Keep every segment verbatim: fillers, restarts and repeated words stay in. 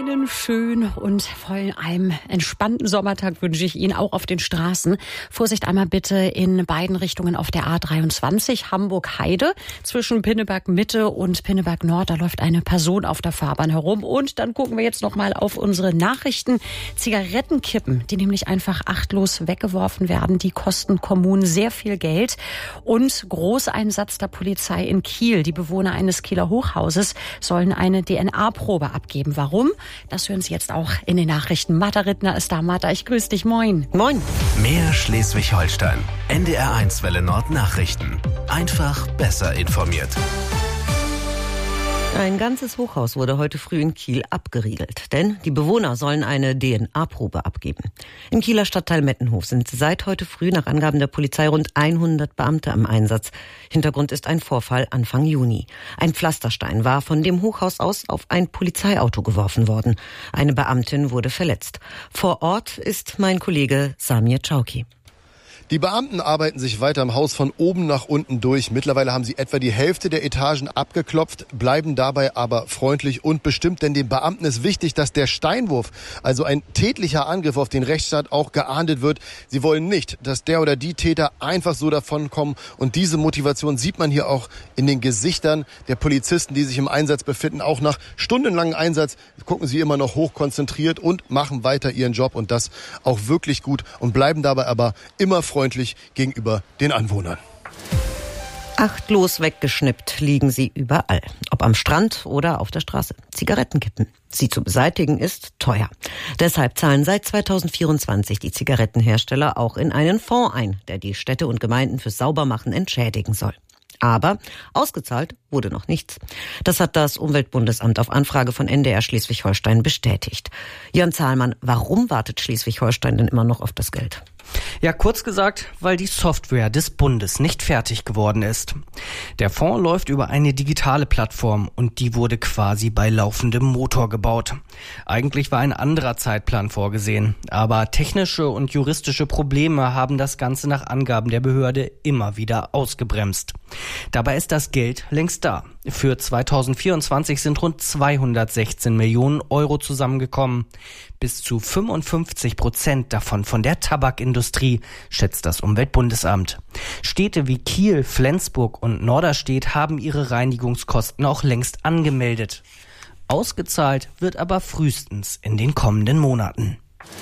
Einen schönen und vor allem entspannten Sommertag wünsche ich Ihnen auch auf den Straßen. Vorsicht einmal bitte in beiden Richtungen auf der A dreiundzwanzig Hamburg-Heide. Zwischen Pinneberg-Mitte und Pinneberg-Nord, da läuft eine Person auf der Fahrbahn herum. Und dann gucken wir jetzt noch mal auf unsere Nachrichten. Zigarettenkippen, die nämlich einfach achtlos weggeworfen werden, die kosten Kommunen sehr viel Geld. Und Großeinsatz der Polizei in Kiel. Die Bewohner eines Kieler Hochhauses sollen eine D N A-Probe abgeben. Warum? Das hören Sie jetzt auch in den Nachrichten. Martha Rittner ist da. Martha, ich grüße dich. Moin. Moin. Mehr Schleswig-Holstein. N D R eins Welle Nord Nachrichten. Einfach besser informiert. Ein ganzes Hochhaus wurde heute früh in Kiel abgeriegelt, denn die Bewohner sollen eine D N A-Probe abgeben. Im Kieler Stadtteil Mettenhof sind seit heute früh nach Angaben der Polizei rund hundert Beamte am Einsatz. Hintergrund ist ein Vorfall Anfang Juni. Ein Pflasterstein war von dem Hochhaus aus auf ein Polizeiauto geworfen worden. Eine Beamtin wurde verletzt. Vor Ort ist mein Kollege Samir Chauki. Die Beamten arbeiten sich weiter im Haus von oben nach unten durch. Mittlerweile haben sie etwa die Hälfte der Etagen abgeklopft, bleiben dabei aber freundlich und bestimmt. Denn den Beamten ist wichtig, dass der Steinwurf, also ein tätlicher Angriff auf den Rechtsstaat, auch geahndet wird. Sie wollen nicht, dass der oder die Täter einfach so davonkommen. Und diese Motivation sieht man hier auch in den Gesichtern der Polizisten, die sich im Einsatz befinden. Auch nach stundenlangem Einsatz gucken sie immer noch hochkonzentriert und machen weiter ihren Job. Und das auch wirklich gut und bleiben dabei aber immer freundlich. freundlich gegenüber den Anwohnern. Achtlos weggeschnippt liegen sie überall, ob am Strand oder auf der Straße. Zigarettenkippen. Sie zu beseitigen ist teuer. Deshalb zahlen seit zweitausendvierundzwanzig die Zigarettenhersteller auch in einen Fonds ein, der die Städte und Gemeinden fürs Saubermachen entschädigen soll. Aber ausgezahlt wurde noch nichts. Das hat das Umweltbundesamt auf Anfrage von N D R Schleswig-Holstein bestätigt. Jörn Zahlmann, warum wartet Schleswig-Holstein denn immer noch auf das Geld? Ja, kurz gesagt, weil die Software des Bundes nicht fertig geworden ist. Der Fonds läuft über eine digitale Plattform und die wurde quasi bei laufendem Motor gebaut. Eigentlich war ein anderer Zeitplan vorgesehen, aber technische und juristische Probleme haben das Ganze nach Angaben der Behörde immer wieder ausgebremst. Dabei ist das Geld längst da. Für zweitausendvierundzwanzig sind rund zweihundertsechzehn Millionen Euro zusammengekommen. Bis zu fünfundfünfzig Prozent davon von der Tabakindustrie, schätzt das Umweltbundesamt. Städte wie Kiel, Flensburg und Norderstedt haben ihre Reinigungskosten auch längst angemeldet. Ausgezahlt wird aber frühestens in den kommenden Monaten.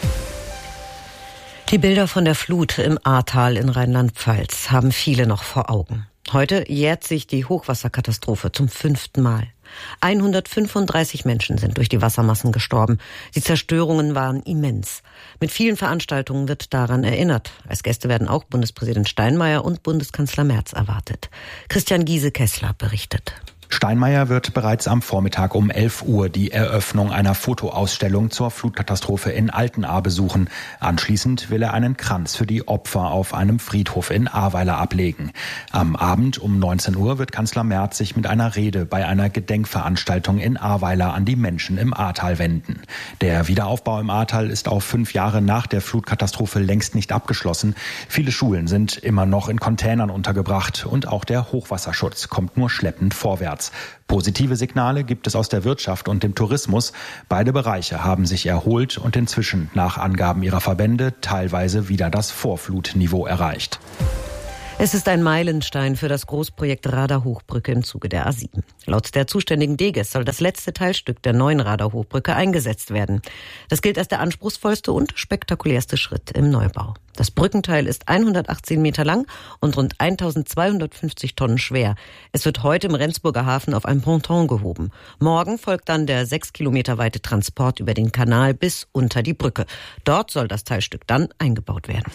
Die Bilder von der Flut im Ahrtal in Rheinland-Pfalz haben viele noch vor Augen. Heute jährt sich die Hochwasserkatastrophe zum fünften Mal. hundertfünfunddreißig Menschen sind durch die Wassermassen gestorben. Die Zerstörungen waren immens. Mit vielen Veranstaltungen wird daran erinnert. Als Gäste werden auch Bundespräsident Steinmeier und Bundeskanzler Merz erwartet. Christian Giese-Kessler berichtet. Steinmeier wird bereits am Vormittag um elf Uhr die Eröffnung einer Fotoausstellung zur Flutkatastrophe in Altenahr besuchen. Anschließend will er einen Kranz für die Opfer auf einem Friedhof in Ahrweiler ablegen. Am Abend um neunzehn Uhr wird Kanzler Merz sich mit einer Rede bei einer Gedenkveranstaltung in Ahrweiler an die Menschen im Ahrtal wenden. Der Wiederaufbau im Ahrtal ist auch fünf Jahre nach der Flutkatastrophe längst nicht abgeschlossen. Viele Schulen sind immer noch in Containern untergebracht und auch der Hochwasserschutz kommt nur schleppend vorwärts. Positive Signale gibt es aus der Wirtschaft und dem Tourismus. Beide Bereiche haben sich erholt und inzwischen nach Angaben ihrer Verbände teilweise wieder das Vorflutniveau erreicht. Es ist ein Meilenstein für das Großprojekt Radar-Hochbrücke im Zuge der A sieben. Laut der zuständigen D G E S soll das letzte Teilstück der neuen Radar-Hochbrücke eingesetzt werden. Das gilt als der anspruchsvollste und spektakulärste Schritt im Neubau. Das Brückenteil ist hundertachtzehn Meter lang und rund eintausendzweihundertfünfzig Tonnen schwer. Es wird heute im Rendsburger Hafen auf einem Ponton gehoben. Morgen folgt dann der sechs Kilometer weite Transport über den Kanal bis unter die Brücke. Dort soll das Teilstück dann eingebaut werden.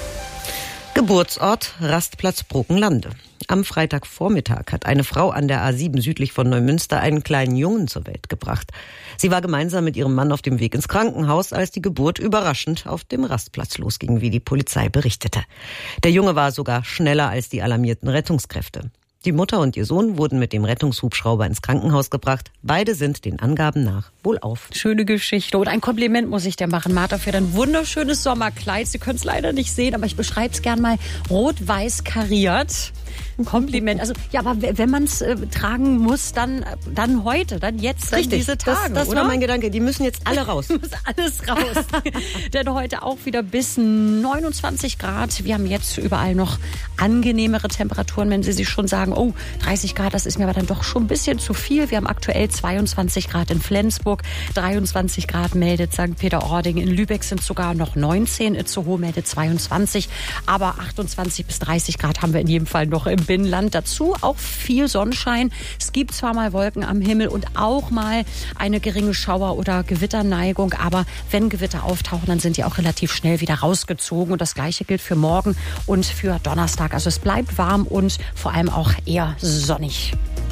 Geburtsort Rastplatz Brokenlande. Am Freitagvormittag hat eine Frau an der A sieben südlich von Neumünster einen kleinen Jungen zur Welt gebracht. Sie war gemeinsam mit ihrem Mann auf dem Weg ins Krankenhaus, als die Geburt überraschend auf dem Rastplatz losging, wie die Polizei berichtete. Der Junge war sogar schneller als die alarmierten Rettungskräfte. Die Mutter und ihr Sohn wurden mit dem Rettungshubschrauber ins Krankenhaus gebracht. Beide sind den Angaben nach wohlauf. Schöne Geschichte. Und ein Kompliment muss ich dir machen, Martha, für dein wunderschönes Sommerkleid. Sie können es leider nicht sehen, aber ich beschreibe es gern mal rot-weiß kariert. Kompliment. Also ja, aber wenn man es äh, tragen muss, dann, dann heute, dann jetzt, dann Richtig, diese Tage, das, das oder? war mein Gedanke. Die müssen jetzt alle raus. Muss alles raus. Denn heute auch wieder bis neunundzwanzig Grad. Wir haben jetzt überall noch angenehmere Temperaturen, wenn Sie sich schon sagen, oh, dreißig Grad, das ist mir aber dann doch schon ein bisschen zu viel. Wir haben aktuell zweiundzwanzig Grad in Flensburg, dreiundzwanzig Grad meldet Sankt Peter-Ording. In Lübeck sind sogar noch neunzehn, Itzehoe meldet zweiundzwanzig. Aber achtundzwanzig bis dreißig Grad haben wir in jedem Fall noch im Binnenland. Dazu auch viel Sonnenschein. Es gibt zwar mal Wolken am Himmel und auch mal eine geringe Schauer- oder Gewitterneigung, aber wenn Gewitter auftauchen, dann sind die auch relativ schnell wieder rausgezogen. Und das Gleiche gilt für morgen und für Donnerstag. Also es bleibt warm und vor allem auch eher sonnig.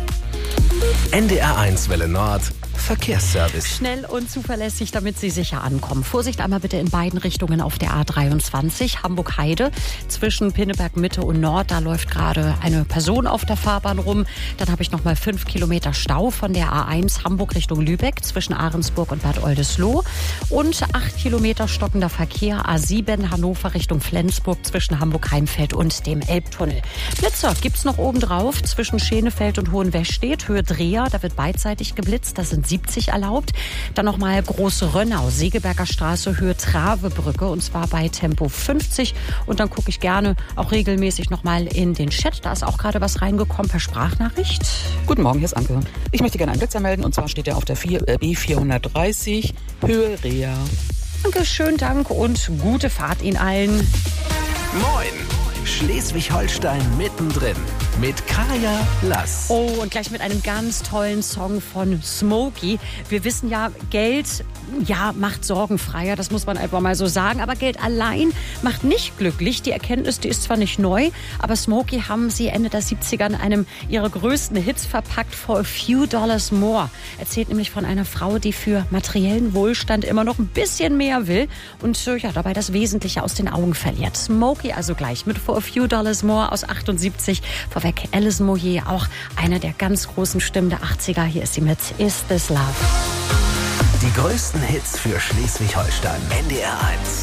N D R eins Welle Nord Verkehrsservice. Schnell und zuverlässig, damit Sie sicher ankommen. Vorsicht einmal bitte in beiden Richtungen auf der A dreiundzwanzig, Hamburg-Heide. Zwischen Pinneberg Mitte und Nord, da läuft gerade eine Person auf der Fahrbahn rum. Dann habe ich noch mal fünf Kilometer Stau von der A eins Hamburg Richtung Lübeck zwischen Ahrensburg und Bad Oldesloe. Und acht Kilometer stockender Verkehr A sieben Hannover Richtung Flensburg zwischen Hamburg-Heimfeld und dem Elbtunnel. Blitzer gibt's noch oben drauf zwischen Schenefeld und Hohenwestedt, Höhe Dreher. Da wird beidseitig geblitzt, das sind siebzig erlaubt. Dann nochmal Große Rönnau, Segeberger Straße, Höhe Travebrücke und zwar bei Tempo fünfzig. Und dann gucke ich gerne auch regelmäßig nochmal in den Chat. Da ist auch gerade was reingekommen per Sprachnachricht. Guten Morgen, hier ist Anke. Ich möchte gerne einen Blitzer melden und zwar steht er auf der B vierhundertdreißig, Höhe Rea. Danke, schönen Dank und gute Fahrt Ihnen allen. Moin! Schleswig-Holstein mittendrin mit Kaya Lass. Oh, und gleich mit einem ganz tollen Song von Smokey. Wir wissen ja, Geld, ja, macht sorgenfreier, das muss man einfach mal so sagen. Aber Geld allein macht nicht glücklich. Die Erkenntnis, die ist zwar nicht neu, aber Smokey haben sie Ende der siebziger in einem ihrer größten Hits verpackt, For a Few Dollars More. Erzählt nämlich von einer Frau, die für materiellen Wohlstand immer noch ein bisschen mehr will und ja, dabei das Wesentliche aus den Augen verliert. Smokey also gleich mit For a Few Dollars More aus achtundsiebzig. Vorweg Alison Moyet, auch eine der ganz großen Stimmen der achtziger. Hier ist sie mit Is This Love. Die größten Hits für Schleswig-Holstein. N D R eins.